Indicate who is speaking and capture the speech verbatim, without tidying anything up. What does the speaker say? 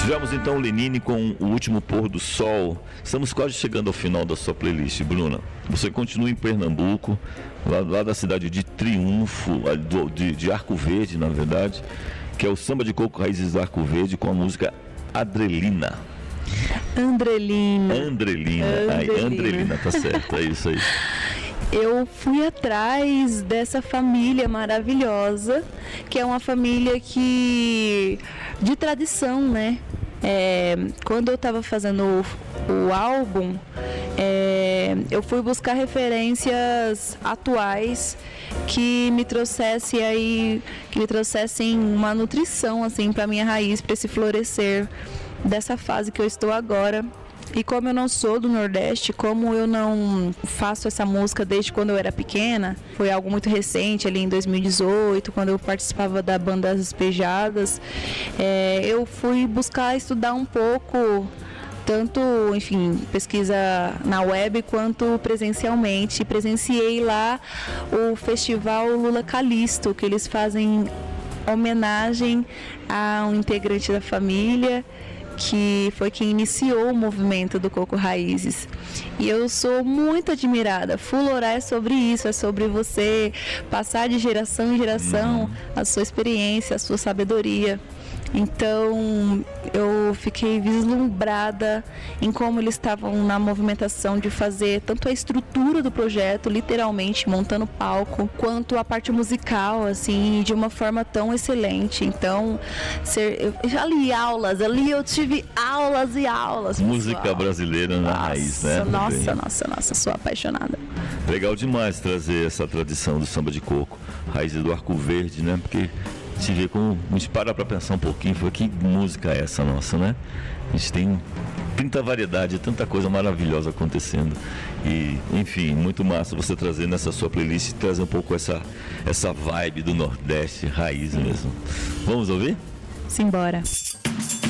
Speaker 1: Tivemos então Lenine com O Último Pôr do Sol. Estamos quase chegando ao final da sua playlist, Bruna. Você continua em Pernambuco, lá, lá da cidade de Triunfo, de, de Arco Verde, na verdade, que é o Samba de Coco Raízes do Arco Verde, com a música Adrelina.
Speaker 2: Andrelina.
Speaker 1: Andrelina. Andrelina. Ai, Andrelina, tá certo, é isso aí.
Speaker 2: Eu fui atrás dessa família maravilhosa, que é uma família que de tradição, né? É, quando eu estava fazendo o, o álbum, é, eu fui buscar referências atuais que me trouxessem aí, que me trouxessem uma nutrição assim para minha raiz, para esse florescer dessa fase que eu estou agora. E como eu não sou do Nordeste, como eu não faço essa música desde quando eu era pequena, foi algo muito recente, ali em dois mil e dezoito, quando eu participava da banda As Despejadas, é, eu fui buscar estudar um pouco, tanto, enfim, pesquisa na web quanto presencialmente. Presenciei lá o festival Lula Calixto, que eles fazem homenagem a um integrante da família, que foi quem iniciou o movimento do Coco Raízes. E eu sou muito admirada. Fulorá é sobre isso, é sobre você passar de geração em geração a sua experiência, a sua sabedoria. Então eu fiquei vislumbrada em como eles estavam na movimentação de fazer tanto a estrutura do projeto, literalmente montando palco, quanto a parte musical, assim, de uma forma tão excelente. Então, ser, eu, ali aulas, ali eu tive aulas e aulas.
Speaker 1: Música
Speaker 2: pessoal.
Speaker 1: brasileira na
Speaker 2: nossa,
Speaker 1: raiz, né?
Speaker 2: Nossa, nossa, nossa, sou apaixonada.
Speaker 1: Legal demais trazer essa tradição do samba de coco, raiz do Arco Verde, né? Porque te vê como, a gente para para pensar um pouquinho, foi que música é essa nossa, né? A gente tem tanta variedade, tanta coisa maravilhosa acontecendo. E, enfim, muito massa você trazer nessa sua playlist e trazer um pouco essa, essa vibe do Nordeste, raiz mesmo. Vamos ouvir?
Speaker 2: Simbora.